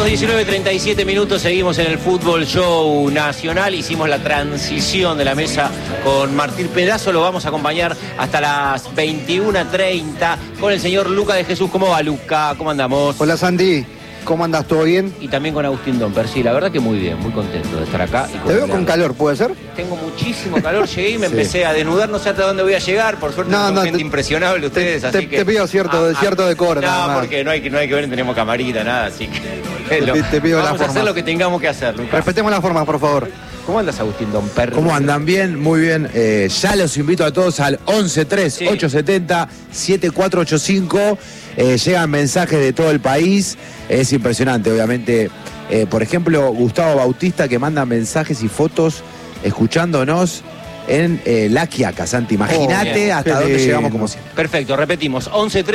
19:37 minutos, seguimos en el Fútbol Show Nacional. Hicimos la transición de la mesa con Martín Pedazo. Lo vamos a acompañar hasta las 21:30 con el señor Luca de Jesús. ¿Cómo va, Luca? ¿Cómo andamos? Hola, Sandy. ¿Cómo andas? ¿Todo bien? Y también con Agustín Domper. Sí, la verdad que muy bien, muy contento de estar acá. Te veo con calor, ¿puede ser? Tengo muchísimo calor, llegué y me empecé a desnudar, no sé hasta dónde voy a llegar. Por suerte son gente impresionable ustedes, así que... Te pido cierto decoro. No, porque no hay que ver, no tenemos camarita, nada, así que... Te pido vamos a hacer lo que tengamos que hacer, Lucas. Respetemos las formas, por favor. ¿Cómo andas, Agustín Domper? ¿Cómo andan? Bien, muy bien. Ya los invito a todos al 11-3-870-7485. Llegan mensajes de todo el país. Es impresionante, obviamente. Por ejemplo, Gustavo Bautista, que manda mensajes y fotos escuchándonos en La Quiaca, Santi. Imagínate hasta dónde llegamos como siempre. Perfecto, repetimos,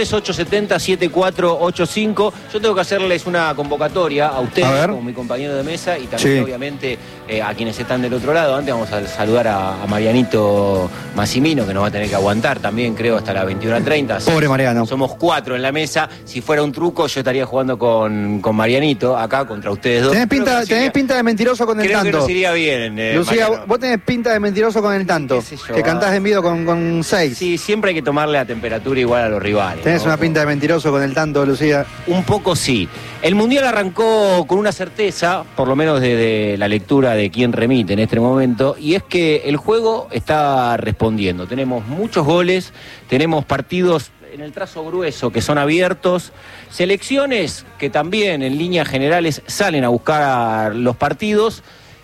11-3-870-7485. Yo tengo que hacerles una convocatoria a ustedes, como mi compañero de mesa, y también obviamente a quienes están del otro lado. Antes vamos a saludar a Marianito Massimino, que nos va a tener que aguantar también, creo, hasta las 21:30. Pobre Mariano. Somos 4 en la mesa. Si fuera un truco, yo estaría jugando con Marianito, acá contra ustedes dos. Tenés pinta de mentiroso con el tanto. Creo que nos iría bien, Lucía, Mariano. Vos tenés pinta de mentiroso con el tanto. Que cantás en vivo con 6. Sí, siempre hay que tomarle la temperatura igual a los rivales. Tenés una pinta de mentiroso con el tanto, Lucía. Un poco sí. El Mundial arrancó con una certeza, por lo menos desde la lectura de quien remite en este momento, y es que el juego está respondiendo. Tenemos muchos goles, tenemos partidos en el trazo grueso que son abiertos, selecciones que también en líneas generales salen a buscar los partidos.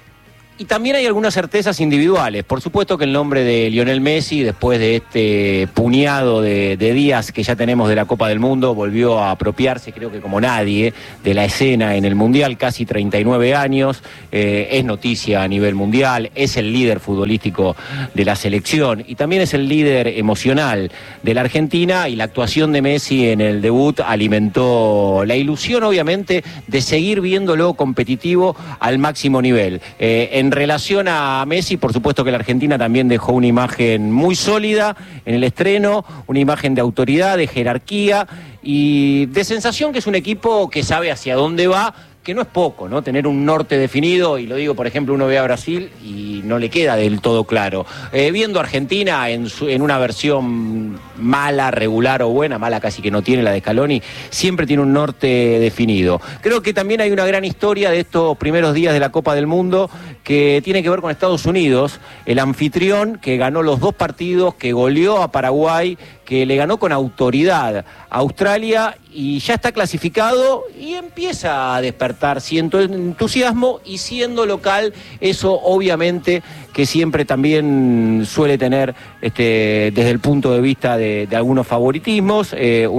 Y también hay algunas certezas individuales. Por supuesto que el nombre de Lionel Messi, después de este puñado de días que ya tenemos de la Copa del Mundo, volvió a apropiarse, creo que como nadie, de la escena en el Mundial, casi 39 años. Es noticia a nivel mundial, es el líder futbolístico de la selección y también es el líder emocional de la Argentina, y la actuación de Messi en el debut alimentó la ilusión, obviamente, de seguir viéndolo competitivo al máximo nivel. En relación a Messi, por supuesto que la Argentina también dejó una imagen muy sólida en el estreno, una imagen de autoridad, de jerarquía y de sensación que es un equipo que sabe hacia dónde va, que no es poco, ¿no? Tener un norte definido, y lo digo, por ejemplo, uno ve a Brasil y no le queda del todo claro. Viendo a Argentina en una versión mala, regular o buena, mala casi que no tiene la de Scaloni, siempre tiene un norte definido. Creo que también hay una gran historia de estos primeros días de la Copa del Mundo que tiene que ver con Estados Unidos, el anfitrión que ganó los 2 partidos, que goleó a Paraguay, que le ganó con autoridad a Australia y ya está clasificado y empieza a despertar cierto entusiasmo, y siendo local, eso obviamente que siempre también suele tener desde el punto de vista de algunos favoritismos,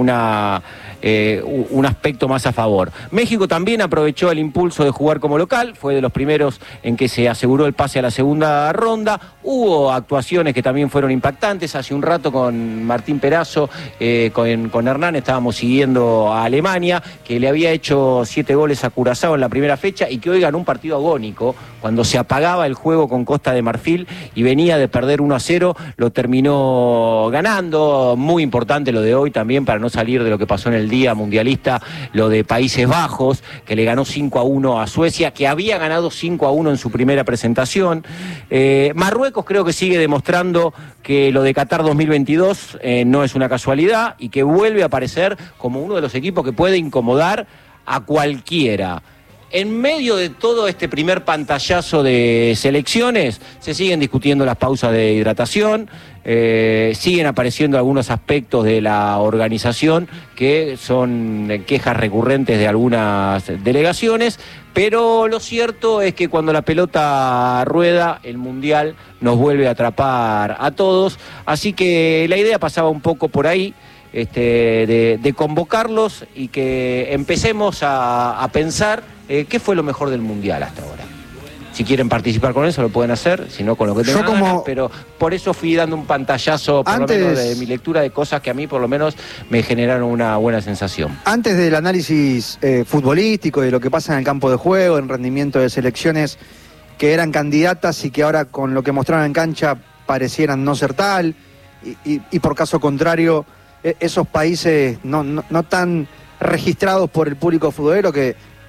un aspecto más a favor. México también aprovechó el impulso de jugar como local, fue de los primeros en que se aseguró el pase a la segunda ronda. Hubo actuaciones que también fueron impactantes. Hace un rato con Martín Pedazo, con Hernán, estábamos siguiendo a Alemania, que le había hecho 7 goles a Curazao en la primera fecha y que hoy ganó un partido agónico, cuando se apagaba el juego con Costa de Marfil y venía de perder 1-0, lo terminó ganando. Muy importante lo de hoy también, para no salir de lo que pasó en el día mundialista, lo de Países Bajos, que le ganó 5-1 a Suecia, que había ganado 5-1 en su primera presentación. Marruecos creo que sigue demostrando que lo de Qatar 2022 no es una casualidad, y que vuelve a aparecer como uno de los equipos que puede incomodar a cualquiera. En medio de todo este primer pantallazo de selecciones, se siguen discutiendo las pausas de hidratación, siguen apareciendo algunos aspectos de la organización que son quejas recurrentes de algunas delegaciones, pero lo cierto es que cuando la pelota rueda, el Mundial nos vuelve a atrapar a todos, así que la idea pasaba un poco por ahí. De convocarlos y que empecemos a pensar qué fue lo mejor del Mundial hasta ahora. Si quieren participar con eso lo pueden hacer, si no con lo que tengan ganas, pero por eso fui dando un pantallazo, por lo menos de mi lectura, de cosas que a mí por lo menos me generaron una buena sensación. Antes del análisis futbolístico, de lo que pasa en el campo de juego, en rendimiento de selecciones que eran candidatas y que ahora con lo que mostraron en cancha parecieran no ser tal, y por caso contrario, esos países no tan registrados por el público futbolero que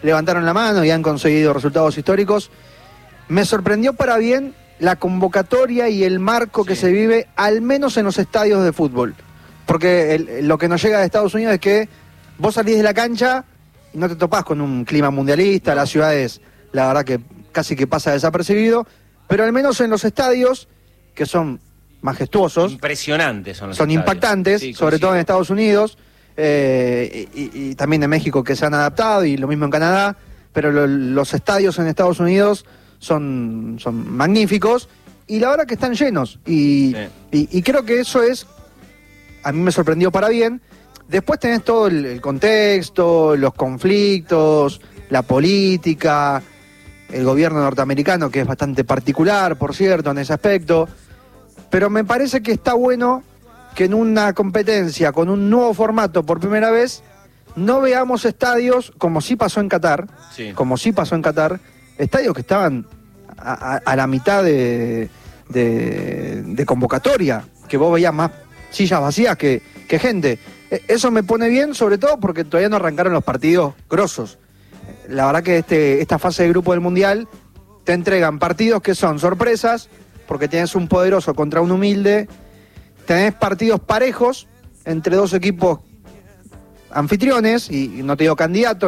levantaron la mano y han conseguido resultados históricos. Me sorprendió para bien la convocatoria y el marco que se vive, al menos en los estadios de fútbol. Porque lo que nos llega de Estados Unidos es que vos salís de la cancha y no te topás con un clima mundialista, la ciudad es, la verdad que casi que pasa desapercibido, pero al menos en los estadios, que son majestuosos, impresionantes son estadios, impactantes, sí, sobre todo en Estados Unidos, y también en México, que se han adaptado, y lo mismo en Canadá, pero los estadios en Estados Unidos son magníficos, y la verdad que están llenos, y creo que eso a mí me sorprendió para bien. Después tenés todo el contexto, los conflictos, la política, el gobierno norteamericano, que es bastante particular, por cierto, en ese aspecto. Pero me parece que está bueno que en una competencia con un nuevo formato por primera vez no veamos estadios como sí pasó en Qatar, estadios que estaban a la mitad de convocatoria, que vos veías más sillas vacías que gente. Eso me pone bien, sobre todo porque todavía no arrancaron los partidos grosos. La verdad que esta fase de grupo del Mundial te entregan partidos que son sorpresas, porque tenés un poderoso contra un humilde, tenés partidos parejos entre dos equipos anfitriones, y no te digo candidatos,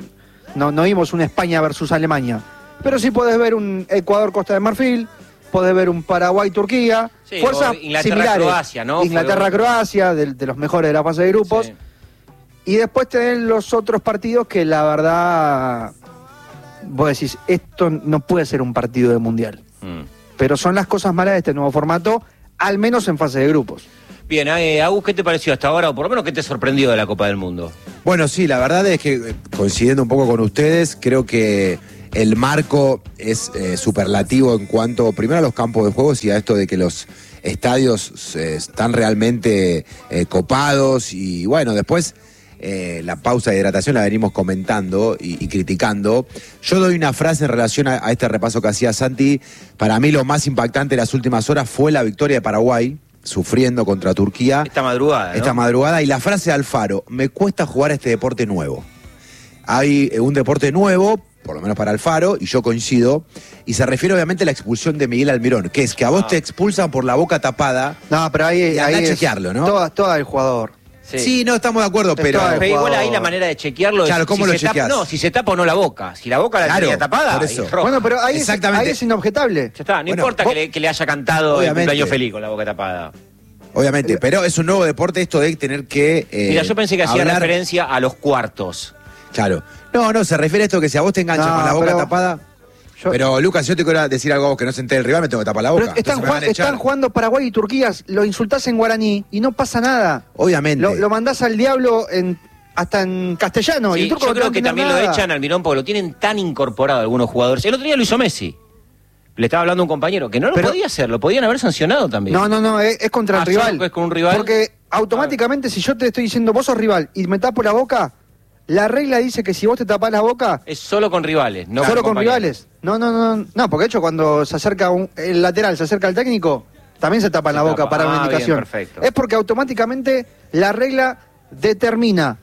no vimos un España versus Alemania, pero sí podés ver un Ecuador-Costa de Marfil, podés ver un Paraguay-Turquía, fuerzas similares. Croacia, ¿no? Inglaterra-Croacia, de los mejores de la fase de grupos. Sí. Y después tenés los otros partidos que la verdad, vos decís, esto no puede ser un partido de Mundial. Pero son las cosas malas de este nuevo formato, al menos en fase de grupos. Bien, Agus, ¿qué te pareció hasta ahora? O por lo menos, ¿qué te sorprendió de la Copa del Mundo? Bueno, sí, la verdad es que, coincidiendo un poco con ustedes, creo que el marco es superlativo en cuanto, primero, a los campos de juegos y a esto de que los estadios están realmente copados. Y bueno, después la pausa de hidratación la venimos comentando y criticando. Yo doy una frase en relación a este repaso que hacía Santi. Para mí lo más impactante de las últimas horas fue la victoria de Paraguay, sufriendo contra Turquía. Esta madrugada, ¿no? Esta madrugada. Y la frase de Alfaro: me cuesta jugar este deporte nuevo. Hay un deporte nuevo, por lo menos para Alfaro, y yo coincido, y se refiere obviamente a la expulsión de Miguel Almirón, que es que a vos te expulsan por la boca tapada. No, pero ahí a chequearlo, ¿no? Todo el jugador. Sí, no estamos de acuerdo, pero igual ahí la manera de chequearlo es, claro, ¿cómo lo chequeás? No, si se tapa o no la boca. Si la boca la tenía tapada, por eso. Bueno, pero ahí es inobjetable. Ya está, no importa que le haya cantado el cumpleaños feliz con la boca tapada. Obviamente, pero es un nuevo deporte esto de tener que mira, yo pensé que hacía referencia a los cuartos. Claro. No, se refiere a esto que si a vos te enganchan con la boca tapada. Pero Lucas, yo te quiero decir algo a vos que no se entere el rival, me tengo que tapar la boca. Están jugando Paraguay y Turquía, lo insultás en guaraní y no pasa nada. Obviamente. Lo mandás al diablo hasta en castellano. Sí, y el turco yo creo que también lo echan al Mirón porque lo tienen tan incorporado algunos jugadores. El otro día lo hizo Messi. Le estaba hablando a un compañero que no lo podía hacer, lo podían haber sancionado también. No, es contra el rival. Es con un rival. Porque automáticamente, si yo te estoy diciendo vos sos rival y me tapo la boca, la regla dice que si vos te tapás la boca... Es solo con rivales, no solo con rivales. No, porque de hecho cuando se acerca el lateral, se acerca al técnico, también se tapa la boca para una indicación. Bien, es porque automáticamente la regla determina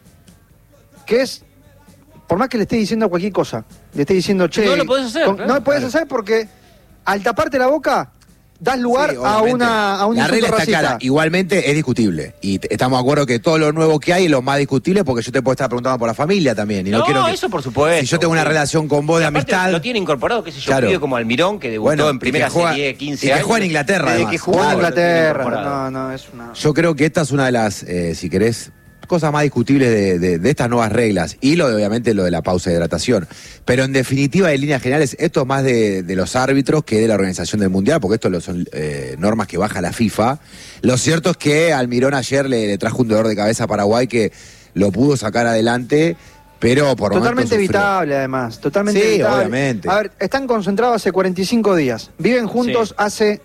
que es, por más que le esté diciendo cualquier cosa, le esté diciendo, che... No lo podés hacer. No lo podés hacer porque al taparte la boca... das lugar a un la regla está clara. Igualmente es discutible. Y estamos de acuerdo que todo lo nuevo que hay es lo más discutible, porque yo te puedo estar preguntando por la familia también. Y no quiero eso por supuesto. Si yo tengo una relación con vos de amistad... Lo tiene incorporado, qué sé yo, pibe como Almirón, que debutó en primera serie 15 años. Y que juega en Inglaterra, además. Que jugó en Inglaterra. Es una... Yo creo que esta es una de las, si querés, cosas más discutibles de estas nuevas reglas. Y obviamente lo de la pausa de hidratación. Pero en definitiva, en líneas generales, esto es más de los árbitros que de la organización del Mundial, porque esto son normas que baja la FIFA. Lo cierto es que Almirón ayer le trajo un dolor de cabeza a Paraguay que lo pudo sacar adelante, pero por totalmente evitable, además. Totalmente evitable. Obviamente. A ver, están concentrados hace 45 días. Viven juntos hace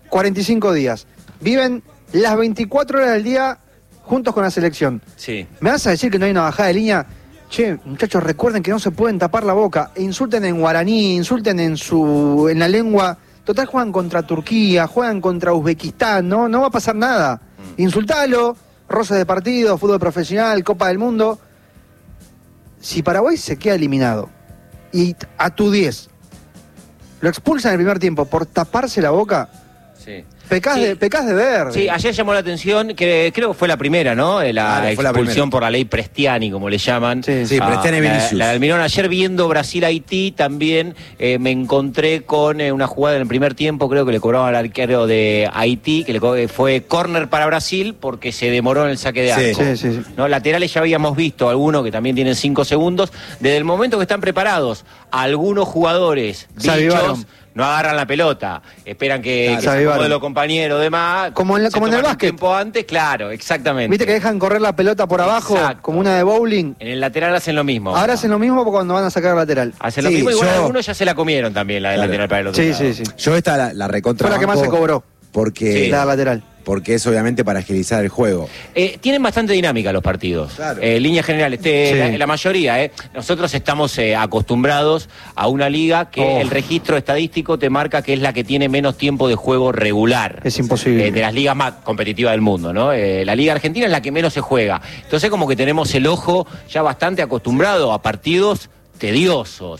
45 días. Viven las 24 horas del día juntos con la selección. Sí. ¿Me vas a decir que no hay una bajada de línea? Che, muchachos, recuerden que no se pueden tapar la boca. Insulten en guaraní, insulten en la lengua. Total, juegan contra Turquía, juegan contra Uzbekistán, no va a pasar nada. Insultalo, roces de partido, fútbol profesional, Copa del Mundo. Si Paraguay se queda eliminado y a tu 10 lo expulsan en el primer tiempo por taparse la boca, Sí. pecás de ver. Sí, ayer llamó la atención, que creo que fue la primera, ¿no? La expulsión por la ley Prestiani, como le llaman. Sí, Prestiani Vinicius. La de Almirón. Ayer viendo Brasil-Haití también me encontré con una jugada en el primer tiempo, creo que le cobraban al arquero de Haití, que fue córner para Brasil porque se demoró en el saque de arco. Sí. ¿No? Laterales ya habíamos visto, algunos que también tienen 5 segundos. Desde el momento que están preparados, algunos jugadores bichos no agarran la pelota, esperan que se acomode los compañeros, demás. Como en el básquet. Tiempo antes, claro, exactamente. Viste que dejan correr la pelota por abajo, como una de bowling. En el lateral hacen lo mismo. Ahora hacen lo mismo cuando van a sacar el lateral. Hacen lo mismo, igual algunos ya se la comieron también, la del lateral para el otro lado. Sí. Yo esta la recontra. Fue la que más se cobró. Porque la lateral. Porque es obviamente para agilizar el juego. Tienen bastante dinámica los partidos. Claro. Líneas generales, la mayoría. Nosotros estamos acostumbrados a una liga que el registro estadístico te marca que es la que tiene menos tiempo de juego regular. Es imposible. De las ligas más competitivas del mundo, ¿no? La Liga Argentina es la que menos se juega. Entonces como que tenemos el ojo ya bastante acostumbrado a partidos tediosos.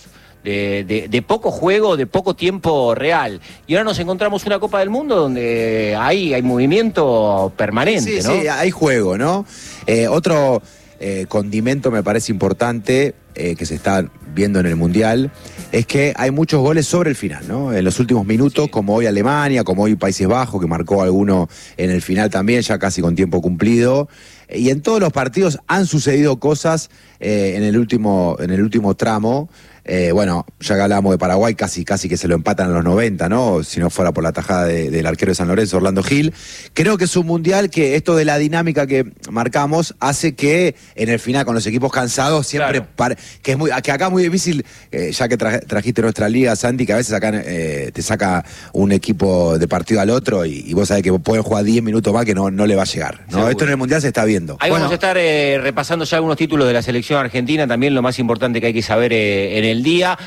De poco juego, de poco tiempo real. Y ahora nos encontramos una Copa del Mundo donde hay movimiento permanente, ¿no? Sí, hay juego, ¿no? Otro condimento me parece importante que se está viendo en el Mundial es que hay muchos goles sobre el final, ¿no? En los últimos minutos, como hoy Alemania, como hoy Países Bajos, que marcó alguno en el final también, ya casi con tiempo cumplido. Y en todos los partidos han sucedido cosas en el último tramo. Bueno, ya que hablábamos de Paraguay, casi que se lo empatan a los 90, ¿no? Si no fuera por la tajada del arquero de San Lorenzo, Orlando Gil. Creo que es un mundial que esto de la dinámica que marcamos hace que en el final, con los equipos cansados, siempre que acá es muy difícil, ya que trajiste nuestra liga, Santi, que a veces acá te saca un equipo de partido al otro y vos sabés que pueden jugar 10 minutos más que no le va a llegar, ¿no? Seguro. Esto en el mundial se está viendo. Ahí vamos a estar repasando ya algunos títulos de la selección argentina, también lo más importante que hay que saber en el día.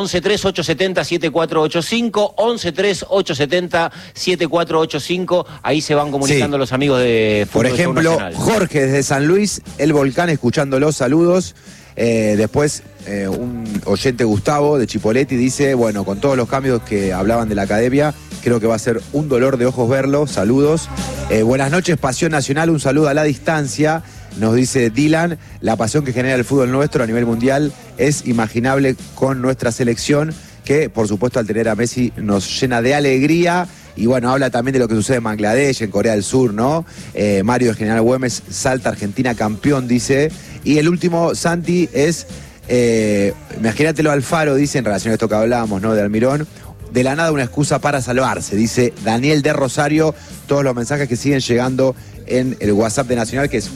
11-3-870-7485, 11-3-870-7485, ahí se van comunicando los amigos de Fútbol. Por ejemplo, Jorge desde San Luis, El Volcán, escuchándolos, saludos. Después un oyente, Gustavo de Chipoleti, dice, bueno, con todos los cambios que hablaban de la academia, creo que va a ser un dolor de ojos verlo, saludos. Buenas noches, Pasión Nacional, un saludo a la distancia. Nos dice Dylan, la pasión que genera el fútbol nuestro a nivel mundial es imaginable con nuestra selección, que por supuesto al tener a Messi nos llena de alegría. Y bueno, habla también de lo que sucede en Bangladesh, en Corea del Sur, ¿no? Mario de General Güemes, Salta Argentina campeón, dice. Y el último, Santi, es, imagínatelo Alfaro, dice, en relación a esto que hablábamos, ¿no? De Almirón. De la nada una excusa para salvarse, dice Daniel de Rosario. Todos los mensajes que siguen llegando en el WhatsApp de Nacional, que es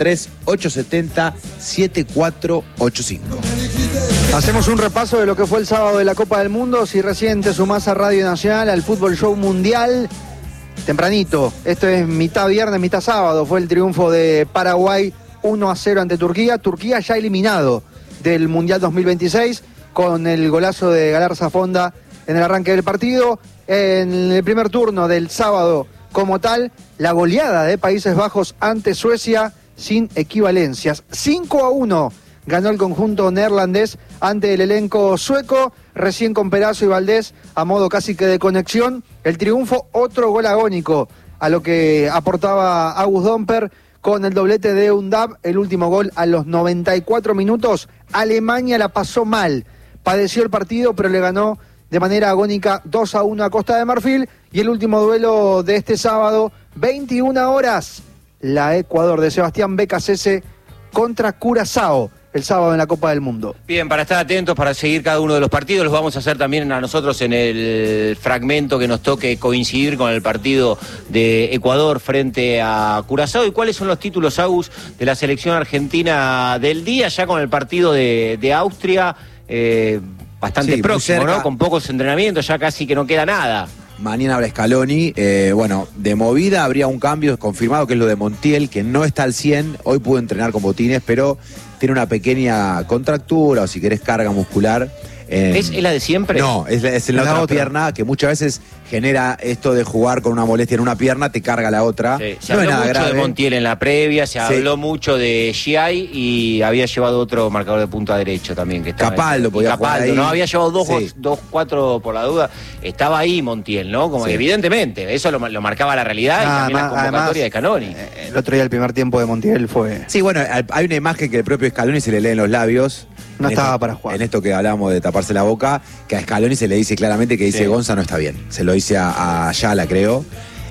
11-3-870-7485. Hacemos un repaso de lo que fue el sábado de la Copa del Mundo. Si recién te sumás a Radio Nacional, al Fútbol Show Mundial, tempranito, esto es mitad viernes, mitad sábado, fue el triunfo de Paraguay 1-0 ante Turquía. Turquía ya eliminado del Mundial 2026 con el golazo de Galarza Fonda en el arranque del partido. En el primer turno del sábado como tal, la goleada de Países Bajos ante Suecia sin equivalencias. 5-1 ganó el conjunto neerlandés ante el elenco sueco, recién con Perazo y Valdés a modo casi que de conexión. El triunfo, otro gol agónico a lo que aportaba August Domper con el doblete de Undab, el último gol a los 94 minutos. Alemania la pasó mal, padeció el partido, pero le ganó de manera agónica 2-1 a Costa de Marfil. Y el último duelo de este sábado, 21 horas, la Ecuador de Sebastián Becasese contra Curazao, el sábado en la Copa del Mundo. Bien, para estar atentos, para seguir cada uno de los partidos, los vamos a hacer también a nosotros en el fragmento que nos toque coincidir con el partido de Ecuador frente a Curazao. ¿Y cuáles son los títulos, Agus, de la selección argentina del día? Ya con el partido de Austria, bastante próximo, ¿no? Con pocos entrenamientos, ya casi que no queda nada. Mañana habla Scaloni. Bueno, de movida habría un cambio confirmado, que es lo de Montiel, que no está al 100. Hoy pudo entrenar con botines, pero tiene una pequeña contractura, o si querés carga muscular, ¿Es la de siempre? No, es en la otra pierna, que muchas veces genera esto de jugar con una molestia en una pierna, te carga la otra. Sí, se no habló es nada mucho grave. de Montiel en la previa, se habló mucho de Giai y había llevado otro marcador de punta derecho también. Que estaba Capaldo podía jugar ahí. ¿no? Había llevado dos, cuatro por la duda. Estaba ahí Montiel, ¿no? Como evidentemente, eso lo marcaba la realidad y también la convocatoria de Scaloni. El otro día el primer tiempo de Montiel fue... Sí, bueno, hay una imagen que el propio Scaloni se le lee en los labios. No estaba para jugar. En esto que hablábamos de taparse la boca, que a Scaloni se le dice claramente que dice Gonza no está bien. Se lo dice a Ayala, creo.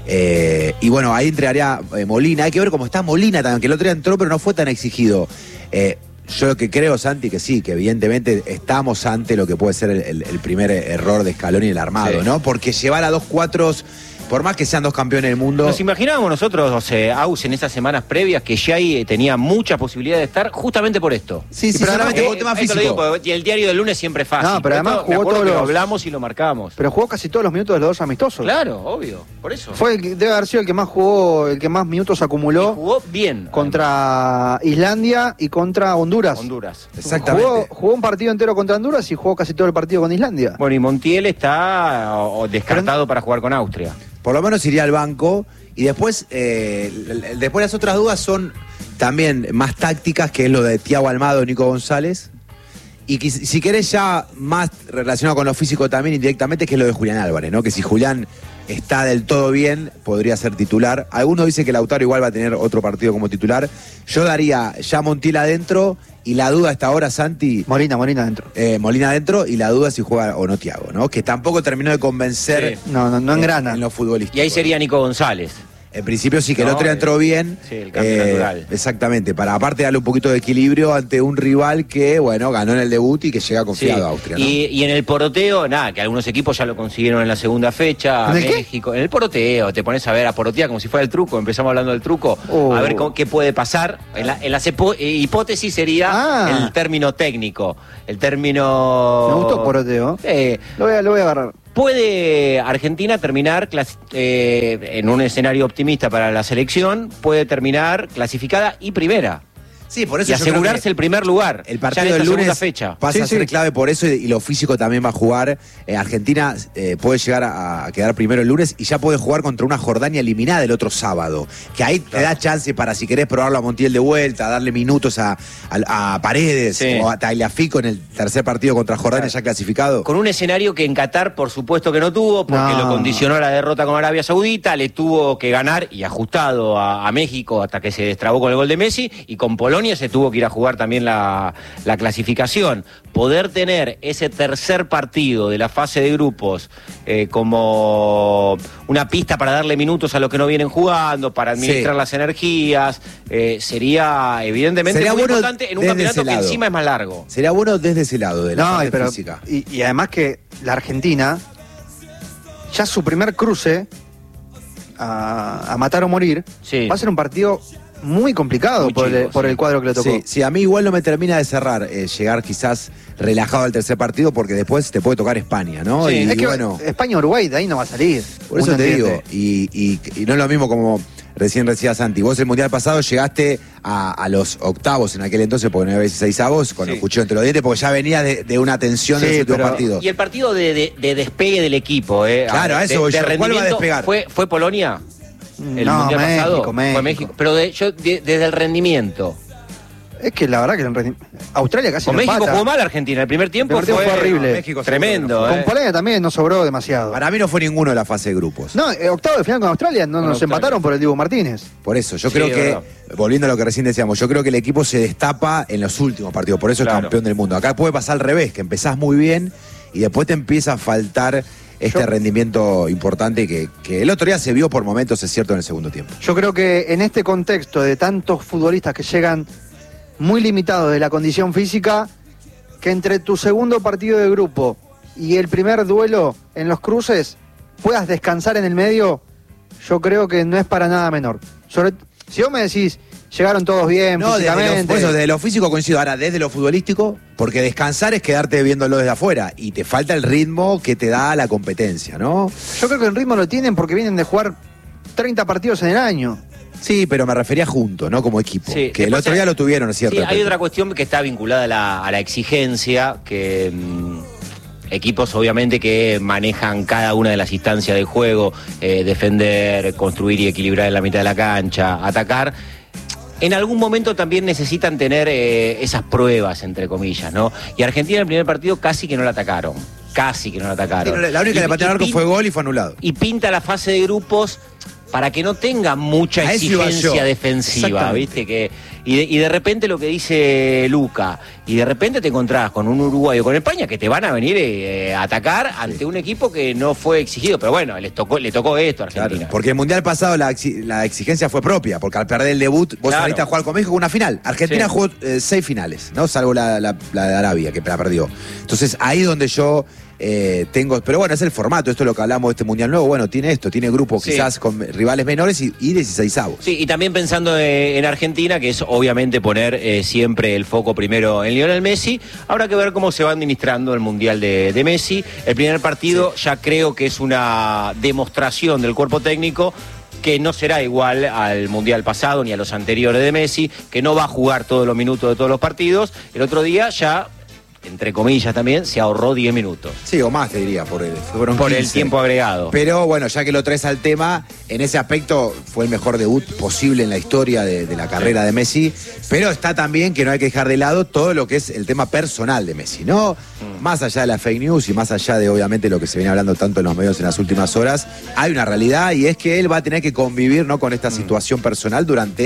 Y bueno, ahí entraría Molina. Hay que ver cómo está Molina también, que el otro día entró, pero no fue tan exigido. Yo lo que creo, Santi, que sí, que evidentemente estamos ante lo que puede ser el primer error de Scaloni en el armado, ¿no? Porque llevar a 2-4... Por más que sean dos campeones del mundo. Nos imaginábamos nosotros, Aus, en esas semanas previas, que Giai tenía mucha posibilidad de estar justamente por esto. Sí, solamente por tema físico. Lo digo, y el diario del lunes siempre es fácil. No, pero además jugó todos lo hablamos y lo marcamos. Pero jugó casi todos los minutos de los dos amistosos. Claro, obvio, por eso. Debe haber sido el que más jugó, el que más minutos acumuló. Y jugó bien. Contra Islandia y contra Honduras. Exactamente. Jugó un partido entero contra Honduras y jugó casi todo el partido con Islandia. Bueno, y Montiel está descartado para jugar con Austria. Por lo menos iría al banco. Y después las otras dudas son también más tácticas, que es lo de Thiago Almada, Nico González. Y si querés ya más relacionado con lo físico también indirectamente, que es lo de Julián Álvarez, ¿no? Que si Julián está del todo bien, podría ser titular. Algunos dicen que Lautaro igual va a tener otro partido como titular. Yo daría ya Montiel adentro, y la duda hasta ahora, Santi... Molina adentro. Molina adentro, y la duda si juega o no Thiago, ¿no? Que tampoco terminó de convencer... Sí. No engrana. En lo futbolístico. Y ahí sería Nico González. En principio sí, que el otro día entró bien. Sí, el cambio natural. Exactamente, para aparte darle un poquito de equilibrio ante un rival que, bueno, ganó en el debut y que llega confiado a Austria, ¿no? Y en el poroteo, nada, que algunos equipos ya lo consiguieron en la segunda fecha. ¿En el México. En el poroteo, te pones a ver a porotear como si fuera el truco. Empezamos hablando del truco, a ver qué puede pasar. En las hipótesis sería el término técnico. El término... Me gustó poroteo. Lo voy a agarrar. ¿Puede Argentina terminar en un escenario optimista para la selección? Puede terminar clasificada y primera. Sí, por eso y asegurarse el primer lugar. El partido del lunes fecha. pasa a ser clave por eso, y lo físico también va a jugar. Argentina puede llegar a quedar primero el lunes y ya puede jugar contra una Jordania eliminada el otro sábado. Que ahí te da chance para, si querés probarlo a Montiel de vuelta, darle minutos a Paredes o a Tagliafico en el tercer partido contra Jordania ya clasificado. Con un escenario que en Qatar, por supuesto que no tuvo, porque lo condicionó la derrota con Arabia Saudita, le tuvo que ganar y ajustado a México hasta que se destrabó con el gol de Messi, y con Polonia se tuvo que ir a jugar también la clasificación. Poder tener ese tercer partido de la fase de grupos como una pista para darle minutos a los que no vienen jugando, para administrar las energías, sería evidentemente muy importante en un campeonato que encima es más largo. Sería bueno desde ese lado de la parte física. Y además que la Argentina, ya su primer cruce a matar o morir, va a ser un partido muy complicado por el cuadro que le tocó. Sí, a mí igual no me termina de cerrar llegar quizás relajado al tercer partido, porque después te puede tocar España, ¿no? Sí, es que bueno, España-Uruguay de ahí no va a salir. Por eso te digo, y no es lo mismo como recién decía Santi. Vos el Mundial pasado llegaste a los octavos en aquel entonces, porque no había 16avos, con el cuchillo entre los dientes, porque ya venía de una tensión del último partido. Y el partido de despegue del equipo, Claro, a eso ¿cuál va a despegar? ¿Fue Polonia? El Mundial pasado fue México. Pero desde el rendimiento. Es que la verdad que Australia casi con no México empata. Jugó mal Argentina. El primer tiempo fue horrible. México tremendo. Con Polonia también no sobró demasiado. Para mí no fue ninguno de la fase de grupos. No, octavo de final con Australia nos empataron por el Dibu Martínez. Por eso, yo creo que, volviendo a lo que recién decíamos, yo creo que el equipo se destapa en los últimos partidos. Por eso es campeón del mundo. Acá puede pasar al revés, que empezás muy bien y después te empieza a faltar rendimiento importante que el otro día se vio por momentos, es cierto, en el segundo tiempo. Yo creo que en este contexto de tantos futbolistas que llegan muy limitados de la condición física, que entre tu segundo partido de grupo y el primer duelo en los cruces puedas descansar en el medio, yo creo que no es para nada menor. Si vos me decís, llegaron todos bien físicamente. Desde lo físico coincido. Ahora, desde lo futbolístico, porque descansar es quedarte viéndolo desde afuera y te falta el ritmo que te da la competencia, ¿no? Yo creo que el ritmo lo tienen porque vienen de jugar 30 partidos en el año. Sí, pero me refería junto, ¿no? Como equipo. Sí, que el otro día lo tuvieron, ¿es cierto? Sí, hay otra cuestión que está vinculada a la exigencia, que equipos obviamente que manejan cada una de las instancias del juego, defender, construir y equilibrar en la mitad de la cancha, atacar. En algún momento también necesitan tener esas pruebas, entre comillas, ¿no? Y Argentina en el primer partido casi que no la atacaron. Sí, la única que le pateó al arco fue gol y fue anulado. Y pinta la fase de grupos para que no tenga mucha exigencia defensiva, ¿viste? Y de repente lo que dice Luca, y de repente te encontrás con un Uruguay o con España que te van a venir a atacar ante un equipo que no fue exigido, pero bueno, le tocó esto a Argentina. Claro, porque el Mundial pasado la exigencia fue propia, porque al perder el debut, vos saliste a jugar con México con una final. Argentina jugó 6 finales, ¿no? Salvo la de Arabia, que la perdió. Entonces, ahí donde yo tengo, pero bueno, es el formato, esto es lo que hablamos de este Mundial nuevo, bueno, tiene grupos quizás con rivales menores y 16avos. Sí, y también pensando en Argentina, que es obviamente poner siempre el foco primero en Lionel Messi, habrá que ver cómo se va administrando el Mundial de Messi. El primer partido ya creo que es una demostración del cuerpo técnico que no será igual al Mundial pasado ni a los anteriores de Messi, que no va a jugar todos los minutos de todos los partidos. El otro día ya, entre comillas también, se ahorró 10 minutos. Sí, o más te diría, por el tiempo agregado. Pero bueno, ya que lo traes al tema, en ese aspecto fue el mejor debut posible en la historia de la carrera de Messi, pero está también que no hay que dejar de lado todo lo que es el tema personal de Messi, ¿no? Más allá de la fake news y más allá de obviamente lo que se viene hablando tanto en los medios en las últimas horas, hay una realidad y es que él va a tener que convivir, ¿no?, con esta situación personal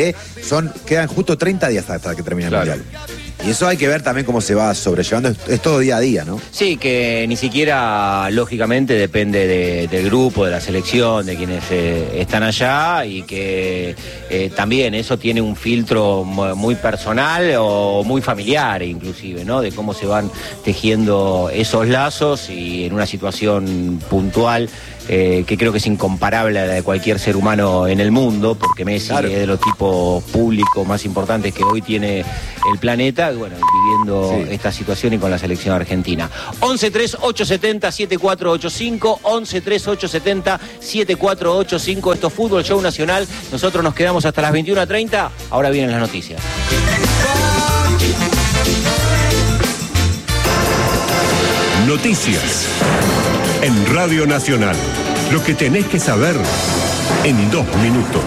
quedan justo 30 días hasta que termine el Mundial. Y eso hay que ver también cómo se va sobrellevando, es todo día a día, ¿no? Sí, que ni siquiera, lógicamente, depende del grupo, de la selección, de quienes están allá, y que también eso tiene un filtro muy personal o muy familiar, inclusive, ¿no? De cómo se van tejiendo esos lazos y en una situación puntual que creo que es incomparable a la de cualquier ser humano en el mundo, porque Messi es de los tipos públicos más importantes que hoy tiene el planeta, y bueno, viviendo esta situación y con la selección argentina. 11-3-870-7485, 11-3-870-7485, esto es Fútbol Show Nacional, nosotros nos quedamos hasta las 21:30, ahora vienen las noticias. Noticias en Radio Nacional. Lo que tenés que saber en 2 minutos.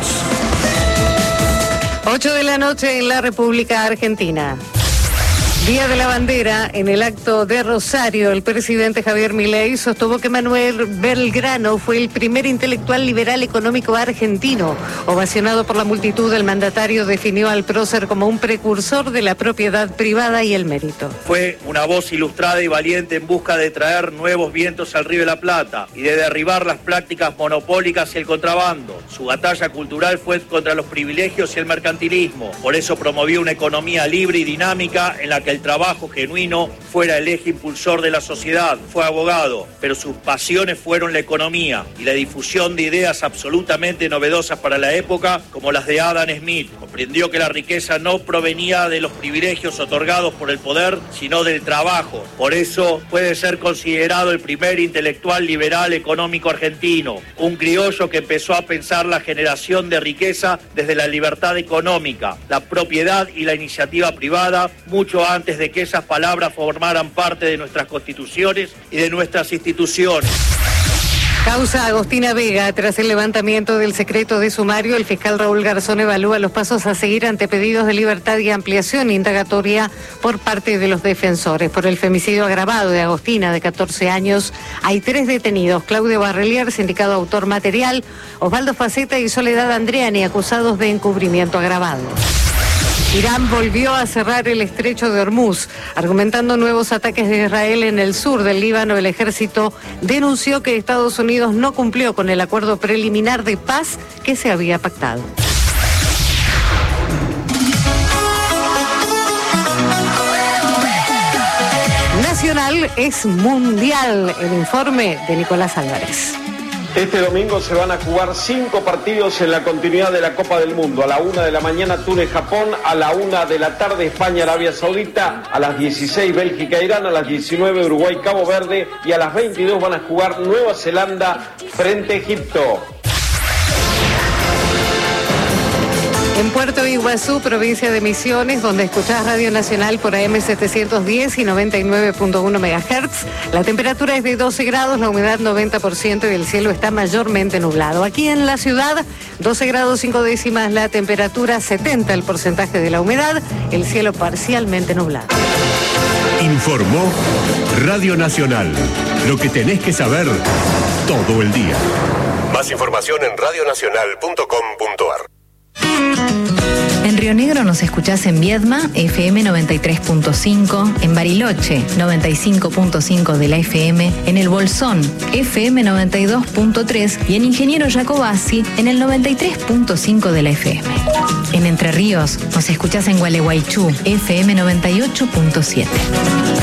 8 de la noche en la República Argentina. Día de la Bandera, en el acto de Rosario, el presidente Javier Milei sostuvo que Manuel Belgrano fue el primer intelectual liberal económico argentino. Ovacionado por la multitud, el mandatario definió al prócer como un precursor de la propiedad privada y el mérito. Fue una voz ilustrada y valiente en busca de traer nuevos vientos al Río de la Plata y de derribar las prácticas monopólicas y el contrabando. Su batalla cultural fue contra los privilegios y el mercantilismo. Por eso promovió una economía libre y dinámica en la que el trabajo genuino fuera el eje impulsor de la sociedad. Fue abogado, pero sus pasiones fueron la economía y la difusión de ideas absolutamente novedosas para la época, como las de Adam Smith. Comprendió que la riqueza no provenía de los privilegios otorgados por el poder, sino del trabajo. Por eso puede ser considerado el primer intelectual liberal económico argentino, un criollo que empezó a pensar la generación de riqueza desde la libertad económica, la propiedad y la iniciativa privada, mucho antes de que esas palabras formaran parte de nuestras constituciones y de nuestras instituciones. Causa Agostina Vega. Tras el levantamiento del secreto de sumario, el fiscal Raúl Garzón evalúa los pasos a seguir ante pedidos de libertad y ampliación indagatoria por parte de los defensores. Por el femicidio agravado de Agostina, de 14 años, hay 3 detenidos. Claudio Barrelier, sindicado autor material, Osvaldo Faceta y Soledad Andreani, acusados de encubrimiento agravado. Irán volvió a cerrar el estrecho de Hormuz. Argumentando nuevos ataques de Israel en el sur del Líbano, el ejército denunció que Estados Unidos no cumplió con el acuerdo preliminar de paz que se había pactado. Nacional es mundial. El informe de Nicolás Álvarez. Este domingo se van a jugar 5 partidos en la continuidad de la Copa del Mundo. A la 1 de la mañana Túnez-Japón, a la 1 de la tarde España-Arabia Saudita, a las 16 Bélgica-Irán, a las 19 Uruguay-Cabo Verde y a las 22 van a jugar Nueva Zelanda frente a Egipto. En Puerto Iguazú, provincia de Misiones, donde escuchás Radio Nacional por AM 710 y 99.1 MHz, la temperatura es de 12 grados, la humedad 90% y el cielo está mayormente nublado. Aquí en la ciudad, 12 grados 5 décimas la temperatura, 70 el porcentaje de la humedad, el cielo parcialmente nublado. Informó Radio Nacional. Lo que tenés que saber todo el día. Más información en radionacional.com.ar. En Río Negro nos escuchás en Viedma, FM 93.5, en Bariloche, 95.5 de la FM, en El Bolsón, FM 92.3 y en Ingeniero Jacobasi, en el 93.5 de la FM. En Entre Ríos nos escuchás en Gualeguaychú, FM 98.7.